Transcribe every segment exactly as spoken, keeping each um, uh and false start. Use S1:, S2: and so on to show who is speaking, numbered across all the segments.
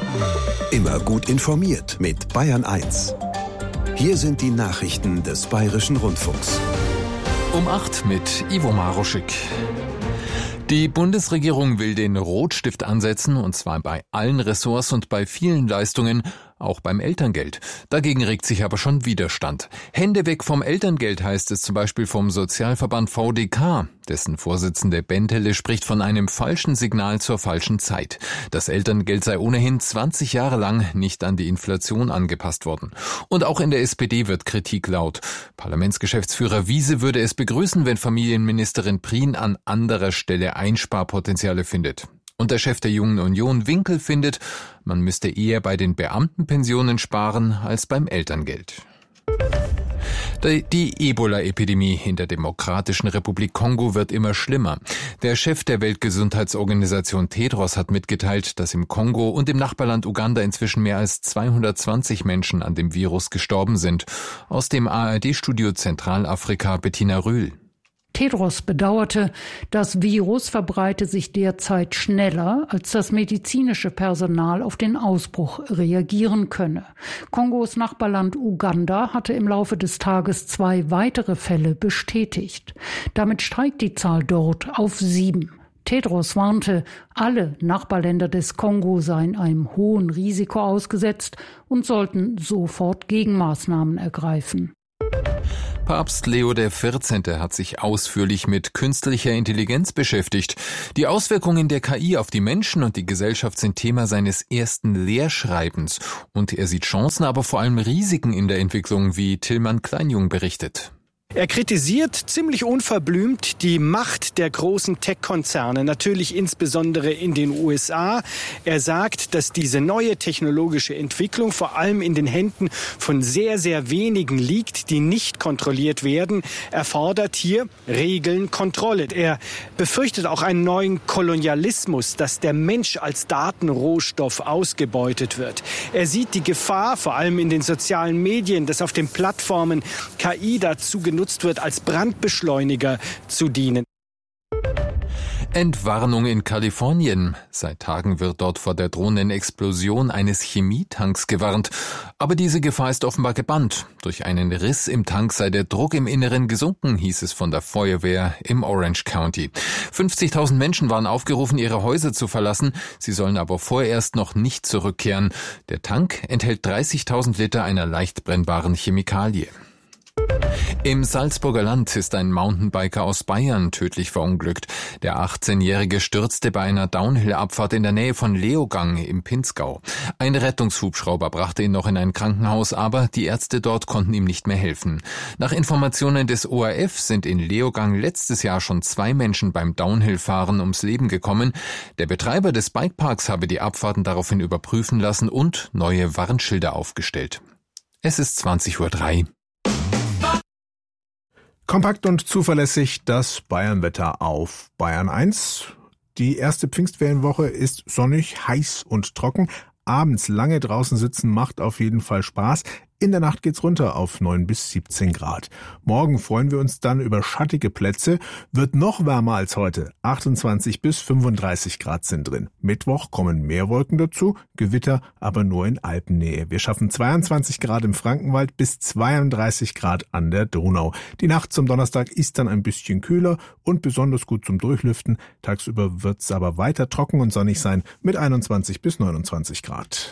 S1: Immer gut informiert mit Bayern eins. Hier sind die Nachrichten des Bayerischen Rundfunks.
S2: Um acht mit Ivo Maruschik. Die Bundesregierung will den Rotstift ansetzen, und zwar bei allen Ressorts und bei vielen Leistungen, auch beim Elterngeld. Dagegen regt sich aber schon Widerstand. Hände weg vom Elterngeld, heißt es zum Beispiel vom Sozialverband V D K. Dessen Vorsitzende Bentele spricht von einem falschen Signal zur falschen Zeit. Das Elterngeld sei ohnehin zwanzig Jahre lang nicht an die Inflation angepasst worden. Und auch in der S P D wird Kritik laut. Parlamentsgeschäftsführer Wiese würde es begrüßen, wenn Familienministerin Prien an anderer Stelle Einsparpotenziale findet. Und der Chef der Jungen Union, Winkel, findet, man müsste eher bei den Beamtenpensionen sparen als beim Elterngeld. Die Ebola-Epidemie in der Demokratischen Republik Kongo wird immer schlimmer. Der Chef der Weltgesundheitsorganisation Tedros hat mitgeteilt, dass im Kongo und im Nachbarland Uganda inzwischen mehr als zweihundertzwanzig Menschen an dem Virus gestorben sind. Aus dem A R D-Studio Zentralafrika Bettina Rühl.
S3: Tedros bedauerte, das Virus verbreite sich derzeit schneller, als das medizinische Personal auf den Ausbruch reagieren könne. Kongos Nachbarland Uganda hatte im Laufe des Tages zwei weitere Fälle bestätigt. Damit steigt die Zahl dort auf sieben. Tedros warnte, alle Nachbarländer des Kongo seien einem hohen Risiko ausgesetzt und sollten sofort Gegenmaßnahmen ergreifen.
S2: Papst Leo der Vierzehnte hat sich ausführlich mit künstlicher Intelligenz beschäftigt. Die Auswirkungen der K I auf die Menschen und die Gesellschaft sind Thema seines ersten Lehrschreibens. Und er sieht Chancen, aber vor allem Risiken in der Entwicklung, wie Tillmann Kleinjung berichtet.
S4: Er kritisiert ziemlich unverblümt die Macht der großen Tech-Konzerne, natürlich insbesondere in den U S A. Er sagt, dass diese neue technologische Entwicklung vor allem in den Händen von sehr, sehr wenigen liegt, die nicht kontrolliert werden. Er fordert hier Regeln, Kontrolle. Er befürchtet auch einen neuen Kolonialismus, dass der Mensch als Datenrohstoff ausgebeutet wird. Er sieht die Gefahr, vor allem in den sozialen Medien, dass auf den Plattformen K I dazu genutzt wird, als Brandbeschleuniger zu dienen.
S2: Entwarnung in Kalifornien. Seit Tagen wird dort vor der drohenden Explosion eines Chemietanks gewarnt. Aber diese Gefahr ist offenbar gebannt. Durch einen Riss im Tank sei der Druck im Inneren gesunken, hieß es von der Feuerwehr im Orange County. fünfzigtausend Menschen waren aufgerufen, ihre Häuser zu verlassen. Sie sollen aber vorerst noch nicht zurückkehren. Der Tank enthält dreißigtausend Liter einer leicht brennbaren Chemikalie. Im Salzburger Land ist ein Mountainbiker aus Bayern tödlich verunglückt. Der achtzehnjährige stürzte bei einer Downhill-Abfahrt in der Nähe von Leogang im Pinzgau. Ein Rettungshubschrauber brachte ihn noch in ein Krankenhaus, aber die Ärzte dort konnten ihm nicht mehr helfen. Nach Informationen des O R F sind in Leogang letztes Jahr schon zwei Menschen beim Downhill-Fahren ums Leben gekommen. Der Betreiber des Bikeparks habe die Abfahrten daraufhin überprüfen lassen und neue Warnschilder aufgestellt. Es ist zwanzig Uhr drei.
S5: Kompakt und zuverlässig das Bayernwetter auf Bayern eins. Die erste Pfingstferienwoche ist sonnig, heiß und trocken. Abends lange draußen sitzen macht auf jeden Fall Spaß. In der Nacht geht's runter auf neun bis siebzehn Grad. Morgen freuen wir uns dann über schattige Plätze. Wird noch wärmer als heute. achtundzwanzig bis fünfunddreißig Grad sind drin. Mittwoch kommen mehr Wolken dazu, Gewitter aber nur in Alpennähe. Wir schaffen zweiundzwanzig Grad im Frankenwald bis zweiunddreißig Grad an der Donau. Die Nacht zum Donnerstag ist dann ein bisschen kühler und besonders gut zum Durchlüften. Tagsüber wird's aber weiter trocken und sonnig sein mit einundzwanzig bis neunundzwanzig Grad.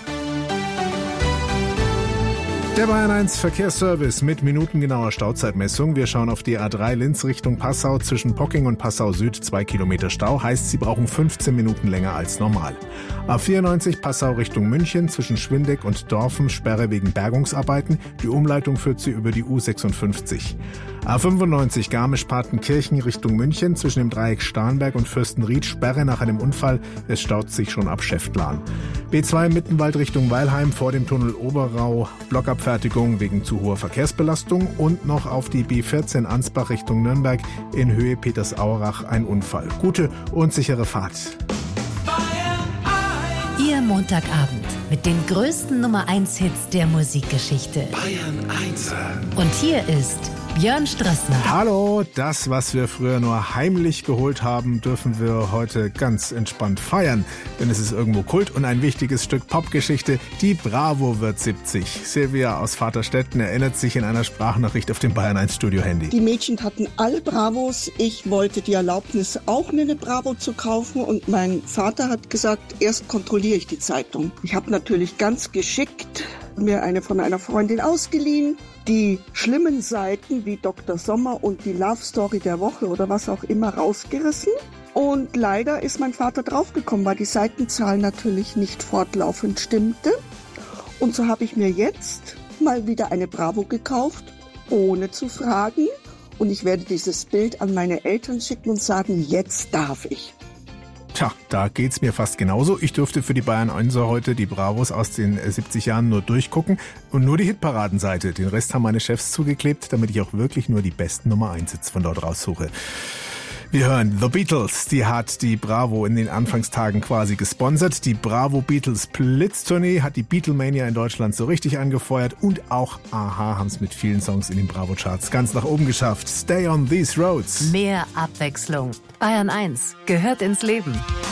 S5: Der Bayern eins Verkehrsservice mit minutengenauer Stauzeitmessung. Wir schauen auf die A drei Linz Richtung Passau. Zwischen Pocking und Passau Süd zwei Kilometer Stau. Heißt, Sie brauchen fünfzehn Minuten länger als normal. A vierundneunzig Passau Richtung München. Zwischen Schwindeck und Dorfen Sperre wegen Bergungsarbeiten. Die Umleitung führt Sie über die U sechsundfünfzig. A fünfundneunzig Garmisch-Partenkirchen Richtung München. Zwischen dem Dreieck Starnberg und Fürstenried Sperre nach einem Unfall. Es staut sich schon ab Schäftlarn. B zwei Mittenwald Richtung Weilheim vor dem Tunnel Oberrau. Blockabfertigung wegen zu hoher Verkehrsbelastung. Und noch auf die B vierzehn Ansbach Richtung Nürnberg in Höhe Petersaurach ein Unfall. Gute und sichere Fahrt.
S6: Ihr Montagabend mit den größten Nummer eins Hits der Musikgeschichte.
S1: Bayern eins.
S6: Und hier ist Björn Strassner.
S5: Hallo, das, was wir früher nur heimlich geholt haben, dürfen wir heute ganz entspannt feiern. Denn es ist irgendwo Kult und ein wichtiges Stück Popgeschichte. Die Bravo wird siebzig. Silvia aus Vaterstetten erinnert sich in einer Sprachnachricht auf dem Bayern eins Studio-Handy.
S7: Die Mädchen hatten alle Bravos. Ich wollte die Erlaubnis, auch mir eine Bravo zu kaufen. Und mein Vater hat gesagt, erst kontrolliere ich die Zeitung. Ich habe natürlich ganz geschickt mir eine von einer Freundin ausgeliehen. Die schlimmen Seiten wie Doktor Sommer und die Love Story der Woche oder was auch immer rausgerissen. Und leider ist mein Vater draufgekommen, weil die Seitenzahl natürlich nicht fortlaufend stimmte. Und so habe ich mir jetzt mal wieder eine Bravo gekauft, ohne zu fragen. Und ich werde dieses Bild an meine Eltern schicken und sagen, jetzt darf ich.
S5: Tja, da geht's mir fast genauso. Ich durfte für die Bayern eins heute die Bravos aus den siebzig Jahren nur durchgucken und nur die Hitparadenseite. Den Rest haben meine Chefs zugeklebt, damit ich auch wirklich nur die besten Nummer eins Hits von dort raussuche. Wir hören The Beatles, die hat die Bravo in den Anfangstagen quasi gesponsert. Die Bravo Beatles Blitztournee hat die Beatlemania in Deutschland so richtig angefeuert und auch Aha haben es mit vielen Songs in den Bravo-Charts ganz nach oben geschafft. Stay on these roads.
S6: Mehr Abwechslung. Bayern eins gehört ins Leben.